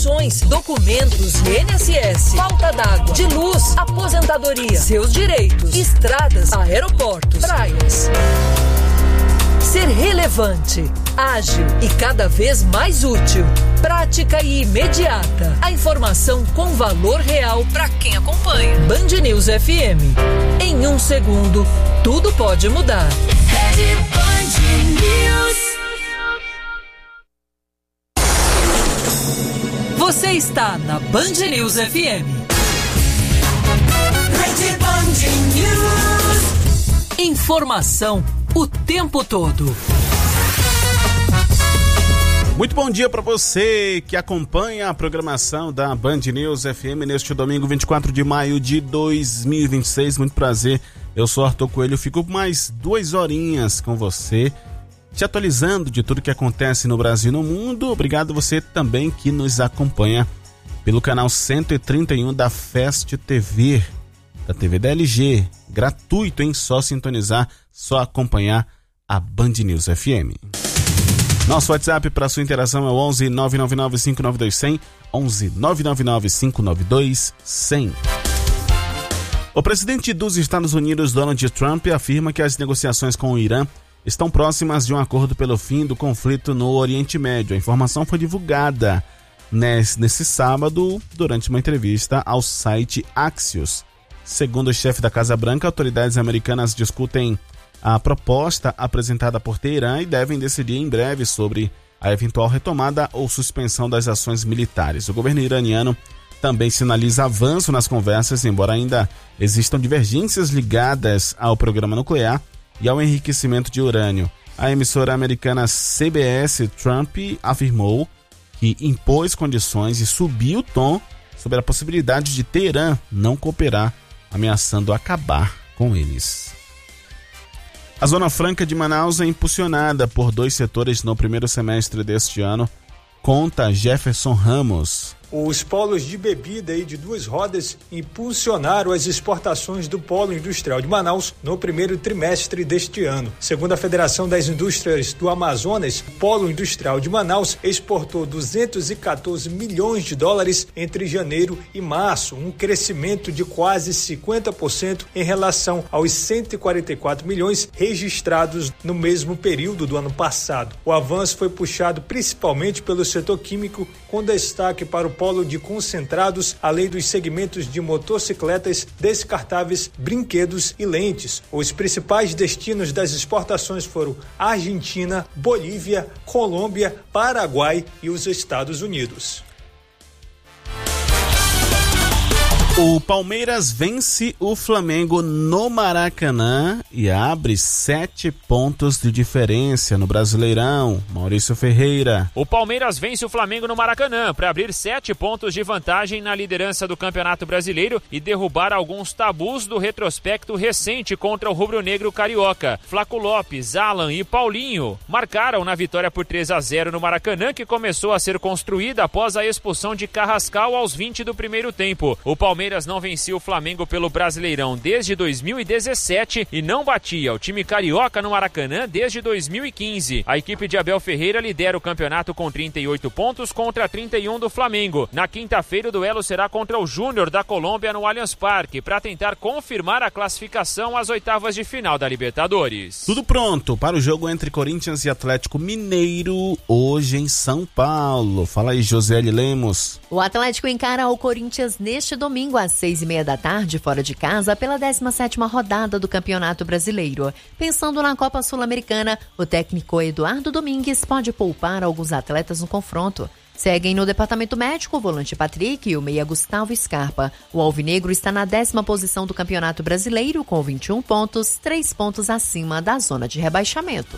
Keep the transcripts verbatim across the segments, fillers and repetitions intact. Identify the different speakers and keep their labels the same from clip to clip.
Speaker 1: pensões, documentos de I N S S, falta d'água, de luz, aposentadoria, seus direitos, estradas, aeroportos, praias. Ser relevante, ágil e cada vez mais útil. Prática e imediata. A informação com valor real para quem acompanha. Band News F M. Em um segundo, tudo pode mudar. Rede Band News. Você está na Band News F M. Rede Band News. Informação o tempo todo.
Speaker 2: Muito bom dia para você que acompanha a programação da Band News F M neste domingo, vinte e quatro de maio de dois mil e vinte e seis. Muito prazer, eu sou Arthur Coelho, fico mais duas horinhas com você, te atualizando de tudo que acontece no Brasil e no mundo. Obrigado você também que nos acompanha pelo canal cento e trinta e um da Fest T V, da T V da L G. Gratuito, hein? Só sintonizar, só acompanhar a Band News F M. Nosso WhatsApp para sua interação é o onze nove nove nove cinco nove dois zero zero, onze nove nove nove cinco nove dois zero zero. O presidente dos Estados Unidos, Donald Trump, afirma que as negociações com o Irã estão próximas de um acordo pelo fim do conflito no Oriente Médio. A informação foi divulgada nesse, nesse sábado durante uma entrevista ao site Axios. Segundo o chefe da Casa Branca, autoridades americanas discutem a proposta apresentada por Teherã e devem decidir em breve sobre a eventual retomada ou suspensão das ações militares. O governo iraniano também sinaliza avanço nas conversas, embora ainda existam divergências ligadas ao programa nuclear e ao enriquecimento de urânio. A emissora americana C B S, Trump afirmou que impôs condições e subiu o tom sobre a possibilidade de Teherã não cooperar, ameaçando acabar com eles. A Zona Franca de Manaus é impulsionada por dois setores no primeiro semestre deste ano, conta Jefferson Ramos.
Speaker 3: Os polos de bebida e de duas rodas impulsionaram as exportações do polo industrial de Manaus no primeiro trimestre deste ano. Segundo a Federação das Indústrias do Amazonas, o polo industrial de Manaus exportou duzentos e quatorze milhões de dólares entre janeiro e março, um crescimento de quase cinquenta por cento em relação aos cento e quarenta e quatro milhões registrados no mesmo período do ano passado. O avanço foi puxado principalmente pelo setor químico, com destaque para o polo de concentrados, além dos segmentos de motocicletas, descartáveis, brinquedos e lentes. Os principais destinos das exportações foram Argentina, Bolívia, Colômbia, Paraguai e os Estados Unidos.
Speaker 2: O Palmeiras vence o Flamengo no Maracanã e abre sete pontos de diferença no Brasileirão. Maurício Ferreira.
Speaker 4: O Palmeiras vence o Flamengo no Maracanã para abrir sete pontos de vantagem na liderança do Campeonato Brasileiro e derrubar alguns tabus do retrospecto recente contra o rubro-negro carioca. Flaco Lopes, Alan e Paulinho marcaram na vitória por três a zero no Maracanã, que começou a ser construída após a expulsão de Carrascal aos vinte do primeiro tempo. O Palmeiras Palmeiras não vencia o Flamengo pelo Brasileirão desde dois mil e dezessete e não batia o time carioca no Maracanã desde dois mil e quinze. A equipe de Abel Ferreira lidera o campeonato com trinta e oito pontos contra trinta e um do Flamengo. Na quinta-feira o duelo será contra o Júnior da Colômbia no Allianz Parque para tentar confirmar a classificação às oitavas de final da Libertadores.
Speaker 2: Tudo pronto para o jogo entre Corinthians e Atlético Mineiro hoje em São Paulo. Fala aí, Josiele Lemos.
Speaker 5: O Atlético encara o Corinthians neste domingo às seis e meia da tarde, fora de casa, pela décima sétima rodada do Campeonato Brasileiro. Pensando na Copa Sul-Americana, o técnico Eduardo Domingues pode poupar alguns atletas no confronto. Seguem no departamento médico o volante Patrick e o meia Gustavo Scarpa. O alvinegro está na décima posição do Campeonato Brasileiro com vinte e um pontos, três pontos acima da zona de rebaixamento.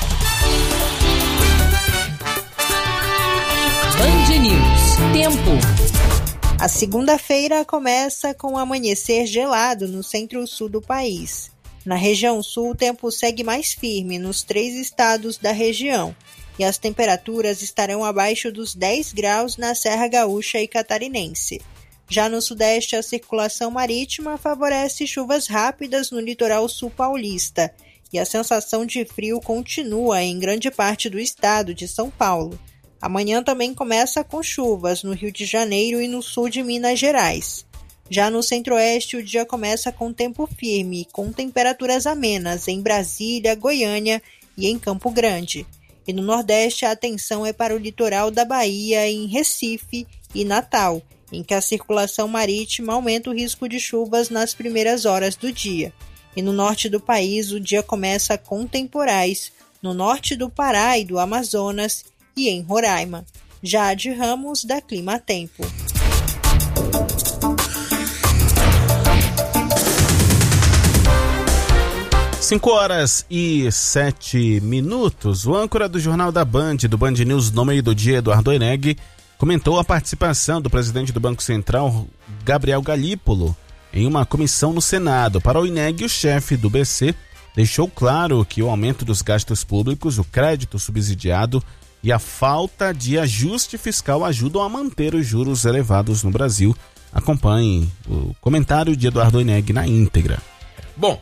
Speaker 1: Band News. Tempo.
Speaker 6: A segunda-feira começa com um amanhecer gelado no centro-sul do país. Na região sul, o tempo segue mais firme nos três estados da região e as temperaturas estarão abaixo dos dez graus na Serra Gaúcha e Catarinense. Já no sudeste, a circulação marítima favorece chuvas rápidas no litoral sul paulista e a sensação de frio continua em grande parte do estado de São Paulo. Amanhã também começa com chuvas no Rio de Janeiro e no sul de Minas Gerais. Já no centro-oeste, o dia começa com tempo firme, com temperaturas amenas em Brasília, Goiânia e em Campo Grande. E no nordeste, a atenção é para o litoral da Bahia, em Recife e Natal, em que a circulação marítima aumenta o risco de chuvas nas primeiras horas do dia. E no norte do país, o dia começa com temporais, no norte do Pará e do Amazonas e em Roraima. Jade Ramos, da Clima Tempo.
Speaker 2: cinco horas e sete minutos. O âncora do Jornal da Band, do Band News no meio do dia, Eduardo Oineg, comentou a participação do presidente do Banco Central, Gabriel Galípolo, em uma comissão no Senado. Para Oineg, o chefe do B C deixou claro que o aumento dos gastos públicos, o crédito subsidiado e a falta de ajuste fiscal ajudam a manter os juros elevados no Brasil. Acompanhe o comentário de Eduardo Oineg na íntegra.
Speaker 7: Bom,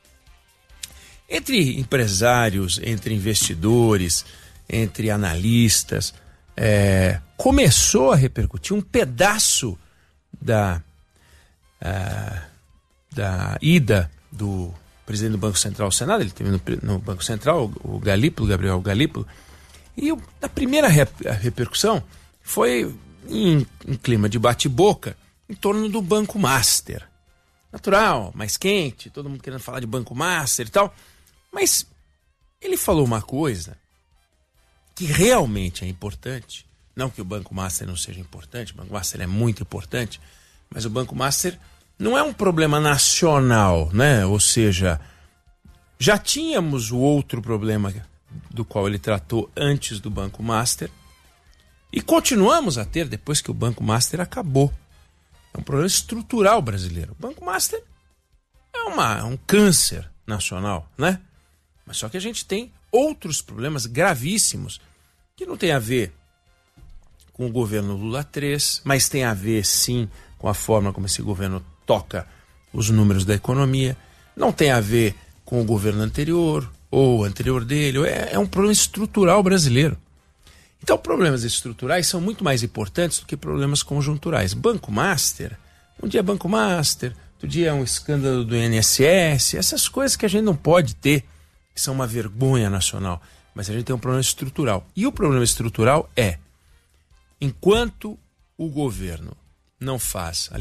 Speaker 7: entre empresários, entre investidores, entre analistas, é, começou a repercutir um pedaço da, a, da ida do presidente do Banco Central ao Senado. Ele esteve no, no Banco Central, o Galípolo, Gabriel Galípolo, e o, a primeira rep, a repercussão foi em, em clima de bate-boca em torno do Banco Master. Natural, mais quente, todo mundo querendo falar de Banco Master e tal. Mas ele falou uma coisa que realmente é importante. Não que o Banco Master não seja importante, o Banco Master é muito importante, mas o Banco Master não é um problema nacional, né? Ou seja, já tínhamos o outro problema do qual ele tratou antes do Banco Master e continuamos a ter depois que o Banco Master acabou. É um problema estrutural brasileiro. O Banco Master é, uma, é um câncer nacional, né? Mas só que a gente tem outros problemas gravíssimos que não tem a ver com o governo Lula três, mas tem a ver, sim, com a forma como esse governo toca os números da economia. Não tem a ver com o governo anterior ou anterior dele. É, é um problema estrutural brasileiro. Então, problemas estruturais são muito mais importantes do que problemas conjunturais. Banco Master, um dia é Banco Master, outro dia é um escândalo do I N S S, essas coisas que a gente não pode ter, que são uma vergonha nacional, mas a gente tem um problema estrutural. E o problema estrutural é, enquanto o governo não faz